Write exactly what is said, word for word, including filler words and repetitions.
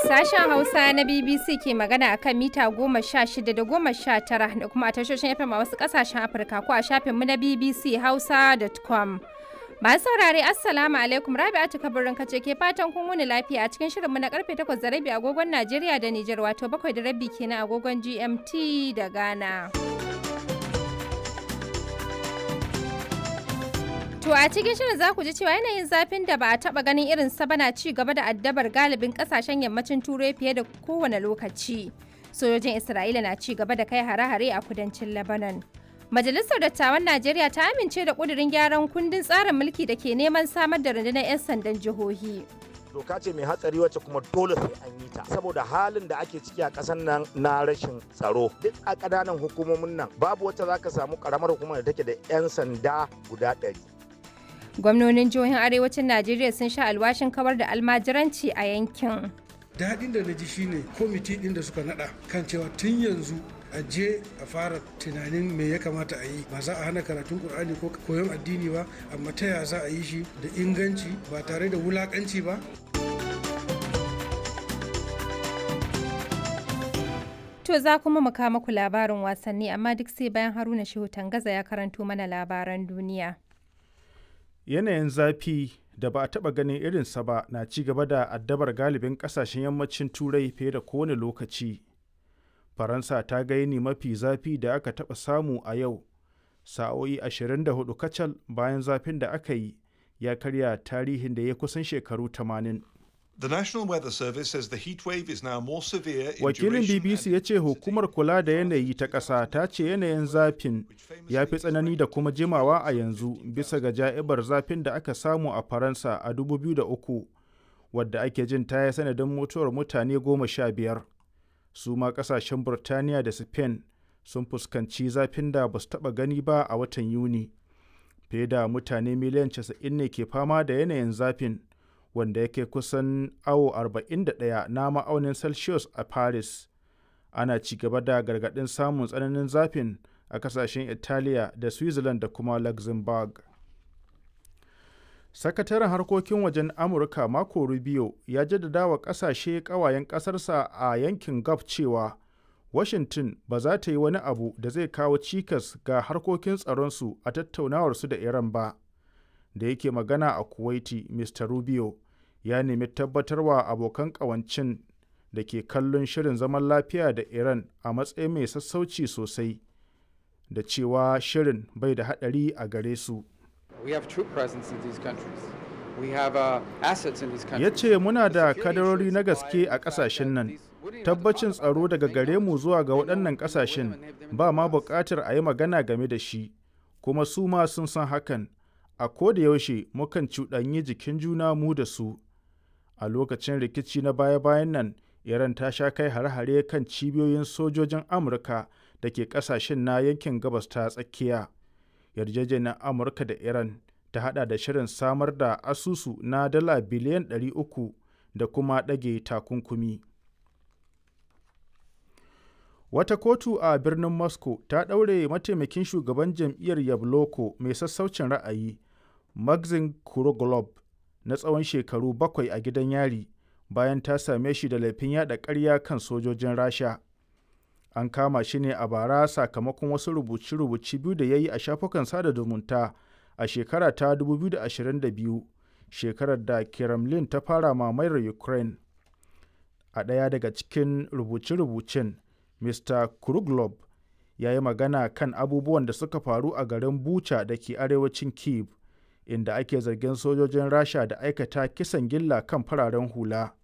Sashen Hausa na B B C ke magana akan mita goma sha shida da goma sha tara da kuma a tashoshin F M a wasu ƙasashen Afirka ko a shafinmu na b b c hausa dot com. Masu saurare Assalamu alaikum, Rabi'atu Kabirin kace ke fatan kun wuni lafiya a cikin shirinmu na karfe takwas da rabi agogon Najeriya da Nijar, wato bakwai da rabi kenan agogon G M T da Ghana. To a cikin shirin za ku ji cewa yanayin zafin da ba a taba ganin irin sa bana ci gaba da addabar galibin kasashen yammacin Turai fiye da kowane lokaci. Sojojin Isra'ila na ci gaba da kai hare-hare a kudancin Lebanon. Majalisar Dattawan Najeriya ta amince da ƙudurin gyaran kundin tsarin mulki da ke neman samar da rundunar 'yan sandan jihohi. Doka ce mai hatsari wacce kuma dole sai an yi ta saboda halin da ake ciki a ƙasar nan na rashin tsaro. Duk a ƙananan hukumomin nan babu wacce za ka samu ƙaramar hukumar da take da 'yan sanda guda ɗari. Gwamnonin jihohin arewacin Najeriya sun sha alwashin kawar da almajiranci a yankin. Daɗin da na ji shine kwamiti ɗin da suka naɗa kan cewa tun yanzu a je a fara tunanin me ya kamata a yi, ba za a hana karatun Kur'ani ko koyon addini ba, amma ta ya za a yi shi da inganci ba tare da wulakanci ba. To za kuma mu kawo muku labarin wasanni, amma duk sai bayan Haruna Shehu Tangaza ya karanto mana labaran duniya. Yanayin zafi da ba a taɓa ganin irinsa ba na ci gaba da addabar galibin ƙasashen yammacin Turai fiye da kowane lokaci. Faransa ta ga yini mafi zafi da aka taɓa samu a yau, sa'o'i ashirin da hudu kacal bayan zafin da aka yi ya karya tarihin da ya kusan shekaru tamanin. The National Weather Service says the heat wave is now more severe in Wakilin B B C ya ce hukumar kula da yanayi ta ƙasa ta ce yanayin zafin ya fi tsanani da kuma jimawa a yanzu bisa ga ja'ibar zafin da aka samu a Faransa a dubu biyu da uku, wadda ake jin ta yi sanadin mutuwar mutane goma sha biyar. Su ma ƙasashen Burtaniya da Spain sun fuskanci zafin da ba su taɓa gani ba a watan Yuni. Fiye da mutane miliyan casa'in ne ke fama da yanayin zafin, wanda yake kusan awo arba'in da ɗaya na ma'aunin Celsius a Paris. Ana ci gaba da gargaɗin samun tsananin zafin a ƙasashen Italiya da Switzerland da kuma Luxembourg. Sakataren harkokin wajen Amurka Marco Rubio ya jaddada wa ƙasashe ƙawayen ƙasarsa a yankin Gulf cewa Washington ba za ta yi wani abu da zai kawo cikas ga harkokin tsaronsu a tattaunawarsu da Iran ba. Da yake magana a Kuwaiti, Mister Rubio ya nemi tabbatarwa abokan ƙawancin da ke kallon shirin zaman lafiya da Iran a matsayin mai sassauci sosai, da cewa shirin bai da haɗari a gare su. Ya ce muna da kadarori na gaske a ƙasashen nan, tabbacin tsaro daga gare mu zuwa ga waɗannan ƙasashen ba ma buƙatar a yi magana game da shi, kuma su ma sun san hakan. A koda yaushe mukan cuɗanyi jikin juna mu da su. A lokacin rikici na baya-bayan nan, Iran ta sha kai hare-hare kan cibiyoyin sojojin Amurka da ke ƙasashen na yankin gabas ta tsakiya. Yarjejeniyar Amurka da Iran ta hada da shirin samar da asusu na dala biliyan ɗari uku da kuma ɗage takunkumi. Wata kotu a birnin Moscow ta ɗaure mataimakin shugaban jam'iyyar Yabloko mai sassaucin ra'ayi, Maxim Kuroglob, na tsawon shekaru bakwai a gidan yari bayan ta same shi da laifin yada ƙarya kan sojojin Rasha. An kama shi ne a bara sakamakon wasu rubuce-rubuce biyu da ya yi a shafukan sada zumunta a shekara ta dubu biyu da ashirin da biyu, shekarar da Kremlin ta fara mamayar Ukraine. A ɗaya daga cikin rubuce-rubucen, Mister Kuroglob ya yi magana kan abubuwan da suka faru a garin Bucha da ke arewacin Kyiv, inda ake zargin sojojin Rasha da aikata kisan gilla kan fararen hula.